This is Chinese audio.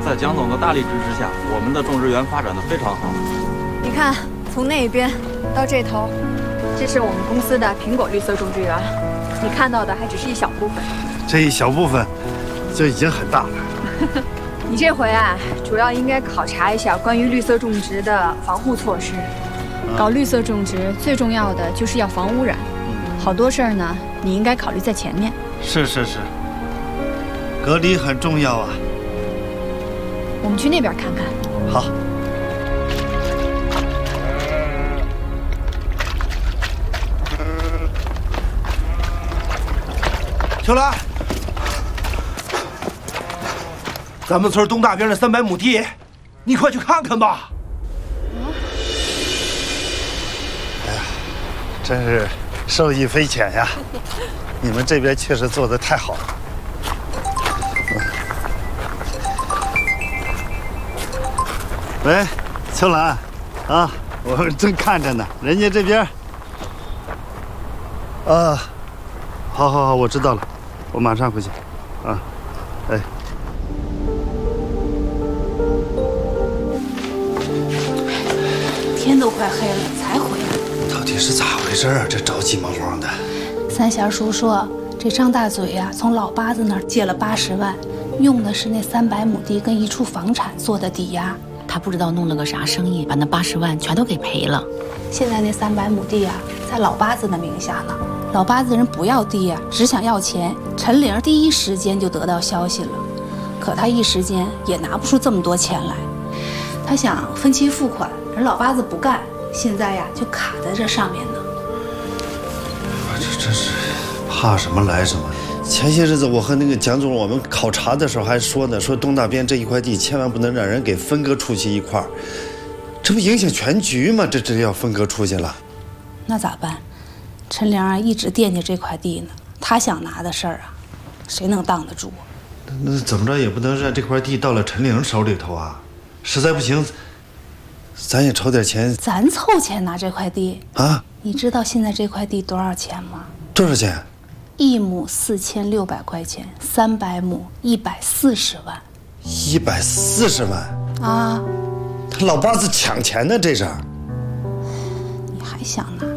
在蒋总的大力支持下，我们的种植园发展的非常好。 你看，从那边到这头，这是我们公司的苹果绿色种植园，你看到的还只是一小部分。 这一小部分就已经很大了。 你这回啊，主要应该考察一下关于绿色种植的防护措施。搞绿色种植最重要的就是要防污染，好多事儿呢，你应该考虑在前面。 是，隔离很重要啊。 我们去那边看看。 好。 秋兰，咱们村东大边的300亩地，你快去看看吧。 哎呀，真是受益匪浅呀！你们这边确实做得太好了。喂，秋兰，啊，我正看着呢，人家这边。好，我知道了，我马上回去。啊，哎。 天都快黑了才回来， 到底是咋回事啊？这着急忙慌的。 三弦叔说，这张大嘴呀，从老八子那儿借了80万，用的是那300亩地跟一处房产做的抵押。 他不知道弄了个啥生意，把那80万全都给赔了。 现在那300亩地啊，在老八子的名下呢。老八子人不要地呀，只想要钱。陈玲第一时间就得到消息了，可他一时间也拿不出这么多钱来。他想分期付款，人老八子不干，现在呀就卡在这上面呢。 我这真是怕什么来什么。前些日子我和那个蒋总我们考察的时候还说呢，说东大边这一块地千万不能让人给分割出去一块儿，这不影响全局吗？这要分割出去了， 那咋办？陈玲啊一直惦记这块地呢，他想拿的事儿啊，谁能挡得住？ 那怎么着也不能让这块地到了陈玲手里头啊！实在不行，咱也筹点钱。 咱凑钱拿这块地啊？你知道现在这块地多少钱吗？ 多少钱 ？1亩4600块钱，300亩140万。 140万啊！ 他老八子抢钱呢，这是。 你还想拿？